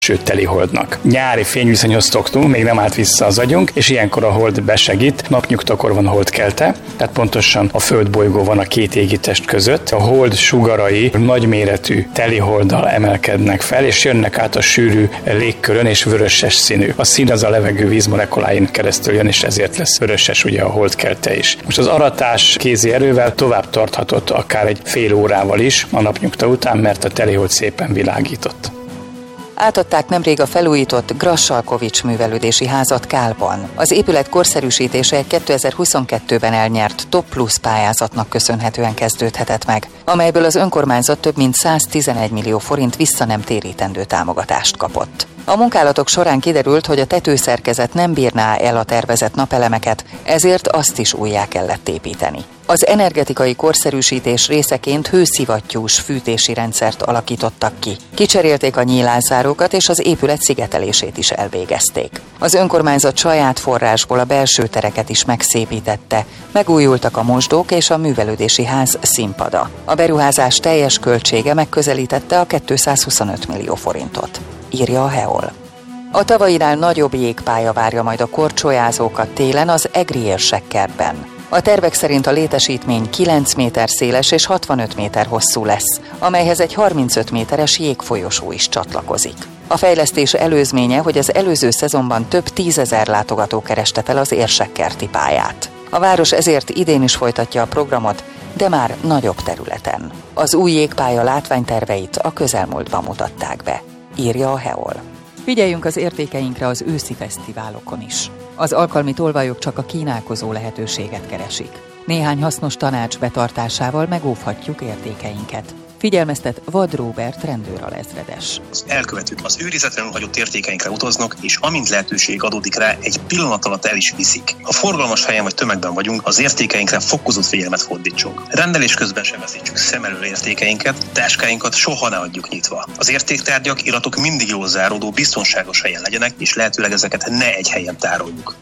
sőt teliholdnak. Nyári fényviszonyhoz szoktunk, még nem állt vissza az agyunk, és ilyenkor a hold besegít. Napnyugtakor van holdkelte, tehát pontosan a földbolygó van a két égitest között. A hold sugarai nagyméretű teliholddal emelkednek fel, és jönnek át a sűrű légkörön, és vöröses színű. A szín az a levegő vízmolekuláin keresztül jön, és ezért lesz vöröses ugye a holdkelte is. Most az aratás kézi erővel tovább tarthatott akár egy fél órával is a napnyugta után, mert a telihold szépen világított. Átadták nemrég a felújított Grassalkovich művelődési házat Kálban. Az épület korszerűsítése egy 2022-ben elnyert Top Plus pályázatnak köszönhetően kezdődhetett meg, amelyből az önkormányzat több mint 111 millió forint vissza nem térítendő támogatást kapott. A munkálatok során kiderült, hogy a tetőszerkezet nem bírná el a tervezett napelemeket, ezért azt is újjá kellett építeni. Az energetikai korszerűsítés részeként hőszivattyús fűtési rendszert alakítottak ki. Kicserélték a nyílászárókat, és az épület szigetelését is elvégezték. Az önkormányzat saját forrásból a belső tereket is megszépítette, megújultak a mosdók és a művelődési ház színpada. A beruházás teljes költsége megközelítette a 225 millió forintot, írja a Heol. A tavainál nagyobb jégpálya várja majd a korcsolyázókat télen az egri érsekkertben. A tervek szerint a létesítmény 9 méter széles és 65 méter hosszú lesz, amelyhez egy 35 méteres jégfolyosó is csatlakozik. A fejlesztés előzménye, hogy az előző szezonban több 10 000 látogató kereste fel az érsekkerti pályát. A város ezért idén is folytatja a programot, de már nagyobb területen. Az új jégpálya látványterveit a közelmúltban mutatták be, írja a Heol. Figyeljünk az értékeinkre az őszi fesztiválokon is. Az alkalmi tolvajok csak a kínálkozó lehetőséget keresik. Néhány hasznos tanács betartásával megóvhatjuk értékeinket. Figyelmeztet Vad Róbert rendőralezredes. Az elkövetők az őrizetlenül hagyott értékeinkre utaznak, és amint lehetőség adódik rá, egy pillanat alatt el is viszik. Ha forgalmas helyen vagy tömegben vagyunk, az értékeinkre fokozott figyelmet fordítsunk. Rendelés közben sem veszítsük szem elől értékeinket, táskáinkat soha ne adjuk nyitva. Az értéktárgyak, iratok mindig jól záródó, biztonságos helyen legyenek, és lehetőleg ezeket ne egy helyen tároljuk.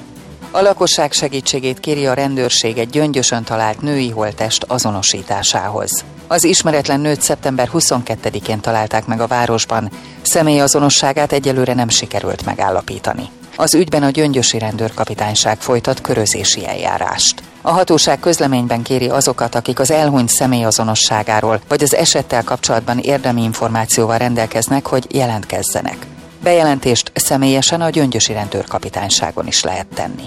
A lakosság segítségét kéri a rendőrség egy Gyöngyösön talált női holttest azonosításához. Az ismeretlen nőt szeptember 22-én találták meg a városban, személyazonosságát egyelőre nem sikerült megállapítani. Az ügyben a gyöngyösi rendőrkapitányság folytat körözési eljárást. A hatóság közleményben kéri azokat, akik az elhunyt személyazonosságáról vagy az esettel kapcsolatban érdemi információval rendelkeznek, hogy jelentkezzenek. Bejelentést személyesen a gyöngyösi rendőrkapitányságon is lehet tenni.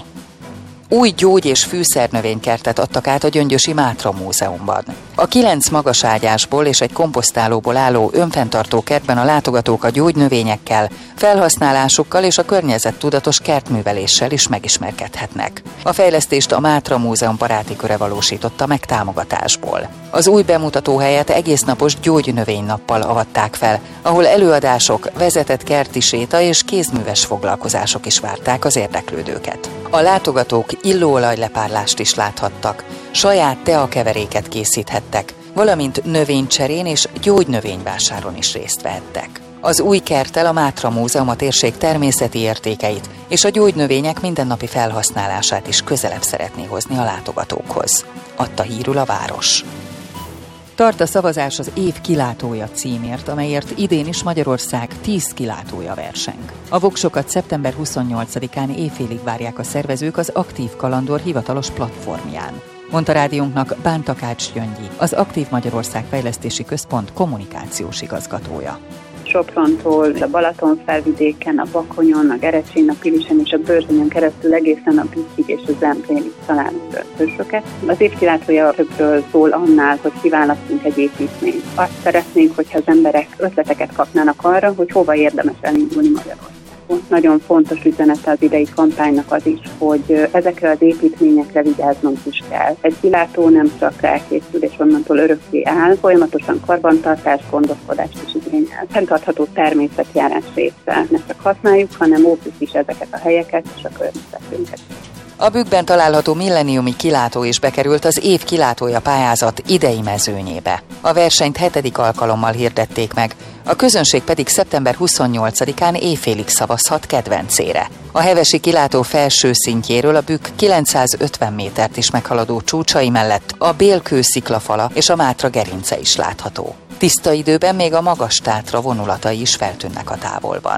Új gyógy- és fűszernövénykertet adtak át a Gyöngyösi Mátra Múzeumban. A 9 magaságyásból és egy komposztálóból álló önfenntartó kertben a látogatók a gyógynövényekkel, felhasználásukkal és a környezettudatos kertműveléssel is megismerkedhetnek. A fejlesztést a Mátra Múzeum baráti köre valósította meg támogatásból. Az új bemutatóhelyet egésznapos gyógynövénynappal avatták fel, ahol előadások, vezetett kerti séta és kézműves foglalkozások is várták az érdeklődőket. A látogatók illóolajlepárlást is láthattak, saját teakeveréket készíthettek, valamint növénycserén és gyógynövényvásáron is részt vehettek. Az új kerttel a Mátra Múzeum a térség természeti értékeit és a gyógynövények mindennapi felhasználását is közelebb szeretné hozni a látogatókhoz, adta hírül a város. Tart a szavazás az év kilátója címért, amelyért idén is Magyarország 10 kilátója verseng. A voksokat szeptember 28-án éjfélig várják a szervezők az Aktív Kalandor hivatalos platformján, mondta rádiónknak Bántakács Gyöngyi, az Aktív Magyarország Fejlesztési Központ kommunikációs igazgatója. Soprontól, a Balaton felvidéken, a Bakonyon, a Gerecsén, a Pilisen és a Bőrzönyen keresztül egészen a Bükkig és a Zemplénig találunk hősöket. Az év kilátója többről szól annál, hogy kiválasztunk egy építményt. Azt szeretnénk, hogyha az emberek ötleteket kapnának arra, hogy hova érdemes elindulni Magyarországon. Nagyon fontos üzenete az idei kampánynak az is, hogy ezekre az építményekre vigyáznunk is kell. Egy kilátó nem csak elkészül és onnantól örökké áll, folyamatosan karbantartást, gondoskodást is igényel. Fenntartható természetjárás része. Ne csak használjuk, hanem óvjuk is ezeket a helyeket és a környezetünket. A Bükkben található milleniumi kilátó is bekerült az év kilátója pályázat idei mezőnyébe. A versenyt 7. alkalommal hirdették meg, a közönség pedig szeptember 28-án éjfélig szavazhat kedvencére. A hevesi kilátó felső szintjéről a Bükk 950 métert is meghaladó csúcsai mellett a Bélkő sziklafala és a Mátra gerince is látható. Tiszta időben még a Magas-Tátra vonulatai is feltűnnek a távolban.